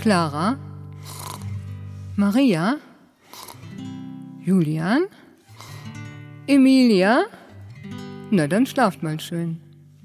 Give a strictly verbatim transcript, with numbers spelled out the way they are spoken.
Clara, Maria, Julian, Emilia. Na, dann schlaft mal schön.